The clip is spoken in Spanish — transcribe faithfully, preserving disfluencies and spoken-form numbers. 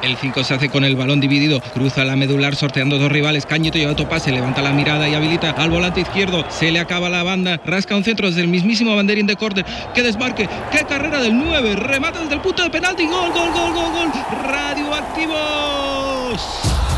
El cinco se hace con el balón dividido, cruza la medular sorteando dos rivales. Cañito lleva otro pase, levanta la mirada y habilita al volante izquierdo. Se le acaba la banda, rasca un centro desde el mismísimo banderín de córner. ¡Qué desmarque! ¡Qué carrera del nueve! Remata desde el punto de penalti. ¡Gol, gol, gol, gol, gol! ¡Radioactivos!